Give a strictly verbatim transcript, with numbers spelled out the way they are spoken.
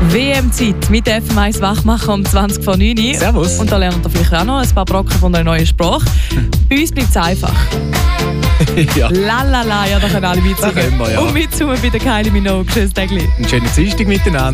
W M-Zeit mit der F M eins Wachmacher um zwanzig vor neun. Servus. Und da lernt ihr vielleicht auch noch ein paar Brocken von einer neuen Sprache. Bei uns bleibt es einfach. Ja. Lalala, ja, da können alle mitsingen. Da können wir, ja. Und mitsummen bei der Kylie Minogue. Tschüss, Tägli. Einen schönen Dienstag miteinander.